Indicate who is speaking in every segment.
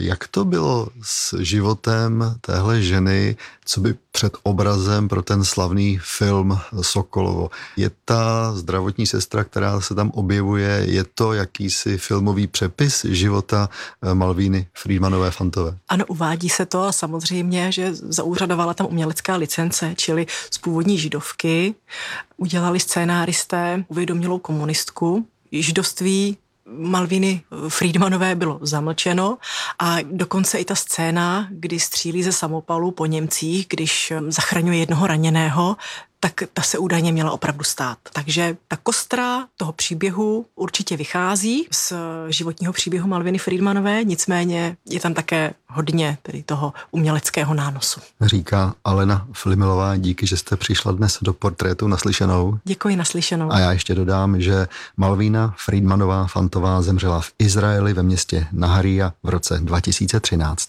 Speaker 1: Jak to bylo s životem téhle ženy, co by před obrazem pro ten slavný film Sokolovo? Je ta zdravotní sestra, která se tam objevuje, je to jakýsi filmový přepis života Malvíny Friedmanové-Fantové?
Speaker 2: Ano, uvádí se to a samozřejmě, že zaúřadovala tam umělecká licence, čili z původní židovky. Udělali scénáristé uvědomělou komunistku. Židovství Malvíny Friedmanové bylo zamlčeno a dokonce i ta scéna, kdy střílí ze samopalu po Němcích, když zachraňuje jednoho raněného, tak ta se údajně měla opravdu stát. Takže ta kostra toho příběhu určitě vychází z životního příběhu Malviny Friedmanové, nicméně je tam také hodně tedy toho uměleckého nánosu.
Speaker 1: Říká Alena Flimilová, díky, že jste přišla dnes do Portrétu naslyšenou.
Speaker 2: Děkuji, naslyšenou.
Speaker 1: A já ještě dodám, že Malvína Friedmanová-Fantová zemřela v Izraeli ve městě Naharija v roce 2013.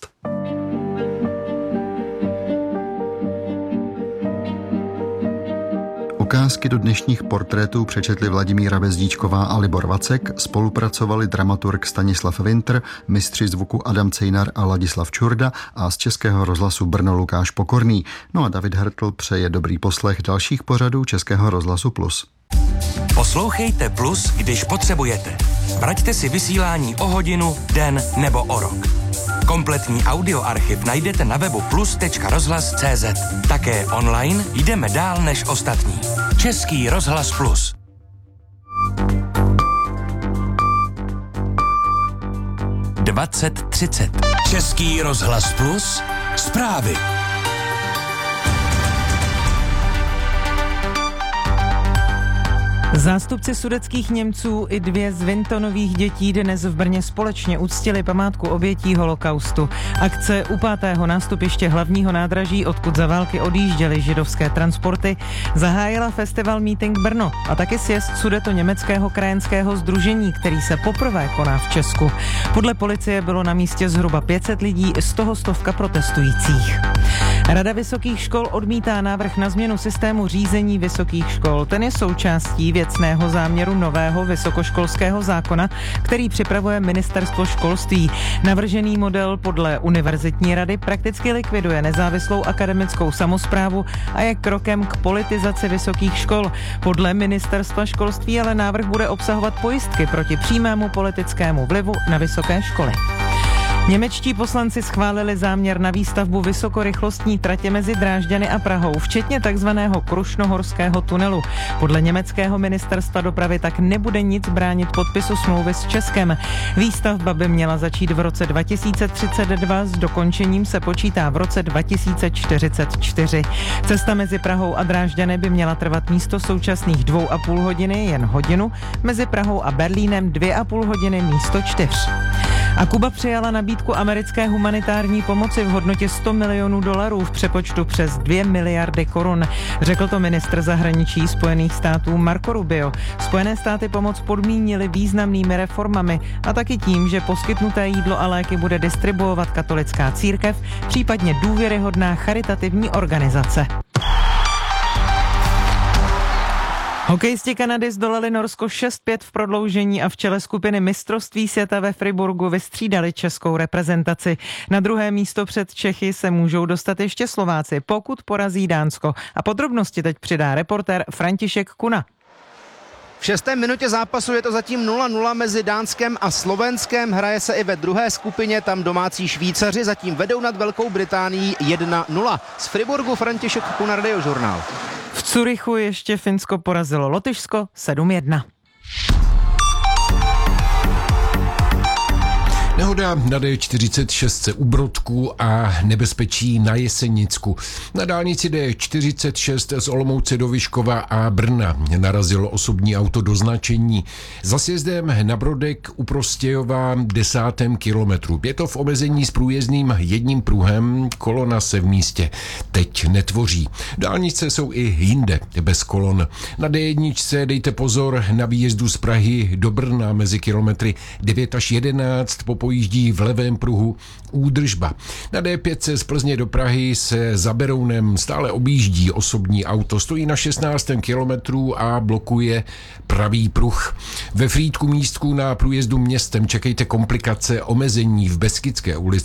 Speaker 1: Ukázky do dnešních portrétů přečetli Vladimíra Bezdíčková a Libor Vacek, spolupracovali dramaturg Stanislav Winter, mistři zvuku Adam Cejnar a Ladislav Čurda a z Českého rozhlasu Brno Lukáš Pokorný. No a David Hertl přeje dobrý poslech dalších pořadů Českého rozhlasu Plus.
Speaker 3: Poslouchejte Plus, když potřebujete. Vraťte si vysílání o hodinu, den nebo o rok. Kompletní audioarchiv najdete na webu plus.rozhlas.cz. Také online jdeme dál než ostatní. Český rozhlas Plus. (20:30) Český rozhlas Plus. Zprávy.
Speaker 4: Zástupci sudetských Němců i 2 z Vintonových dětí dnes v Brně společně uctili památku obětí holokaustu. Akce u 5. nástupiště hlavního nádraží, odkud za války odjížděly židovské transporty, zahájila festival Meeting Brno a taky sjezd Sudetoněmeckého krajanského sdružení, který se poprvé koná v Česku. Podle policie bylo na místě zhruba 500 lidí, z toho 100 protestujících. Rada vysokých škol odmítá návrh na změnu systému řízení vysokých škol. Ten je součástí věcného záměru nového vysokoškolského zákona, který připravuje Ministerstvo školství. Navržený model podle univerzitní rady prakticky likviduje nezávislou akademickou samosprávu a je krokem k politizaci vysokých škol. Podle Ministerstva školství ale návrh bude obsahovat pojistky proti přímému politickému vlivu na vysoké školy. Němečtí poslanci schválili záměr na výstavbu vysokorychlostní tratě mezi Drážďany a Prahou, včetně takzvaného Krušnohorského tunelu. Podle německého ministerstva dopravy tak nebude nic bránit podpisu smlouvy s Českem. Výstavba by měla začít v roce 2032, s dokončením se počítá v roce 2044. Cesta mezi Prahou a Drážďany by měla trvat místo současných 2,5 hodiny jen hodinu, mezi Prahou a Berlínem 2,5 hodiny místo 4. A Kuba přijala nabídku americké humanitární pomoci v hodnotě $100 milionů v přepočtu přes 2 miliardy korun. Řekl to ministr zahraničí Spojených států Marco Rubio. Spojené státy pomoc podmínili významnými reformami a taky tím, že poskytnuté jídlo a léky bude distribuovat katolická církev, případně důvěryhodná charitativní organizace. Hokejisti Kanady zdolali Norsko 6-5 v prodloužení a v čele skupiny mistrovství světa ve Friburgu vystřídali českou reprezentaci. Na druhé místo před Čechy se můžou dostat ještě Slováci, pokud porazí Dánsko. A podrobnosti teď přidá reportér František Kuna.
Speaker 5: V 6. minutě zápasu je to zatím 0-0 mezi Dánskem a Slovenskem. Hraje se i ve druhé skupině, tam domácí Švýcaři zatím vedou nad Velkou Británií 1-0. Z Friburgu František Kuna, Radiožurnál.
Speaker 4: V Curychu ještě Finsko porazilo Lotyšsko 7-1.
Speaker 6: Nehoda na D46 u Brodku a nebezpečí na Jesenicku. Na dálnici D46 z Olomouce do Vyškova a Brna narazilo osobní auto do značení. Za sjezdem na Brodek u Prostějova 10. kilometru. Je to v omezení s průjezdným jedním pruhem, kolona se v místě teď netvoří. Dálnice jsou i jinde bez kolon. Na D1 dejte pozor na výjezdu z Prahy do Brna mezi kilometry 9 až 11 pojíždí v levém pruhu údržba. Na D5 z Plzně do Prahy se za Berounem stále objíždí osobní auto. Stojí na 16. kilometru a blokuje pravý pruh. Ve Frýdku místku na průjezdu městem čekejte komplikace omezení v Beskydské ulici